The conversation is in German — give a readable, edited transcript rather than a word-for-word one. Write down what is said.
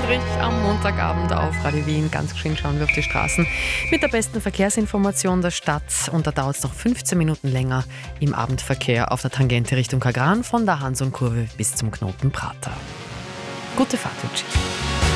Friedrich am Montagabend auf Radio Wien. Ganz geschwind schauen wir auf die Straßen mit der besten Verkehrsinformation der Stadt. Und da dauert es noch 15 Minuten länger im Abendverkehr auf der Tangente Richtung Kagran von der Hansonkurve bis zum Knoten Prater. Gute Fahrt wünsche ich.